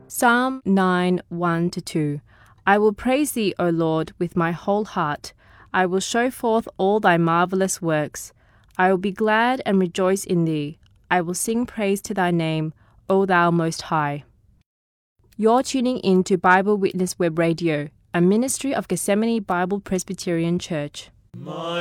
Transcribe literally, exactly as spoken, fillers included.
Psalm nine, one to two. I will praise thee, O Lord, with my whole heart. I will show forth all thy marvelous works. I will be glad and rejoice in thee. I will sing praise to thy name, O thou Most High. You're tuning in to Bible Witness Web Radio, a ministry of Gethsemane Bible Presbyterian Church. My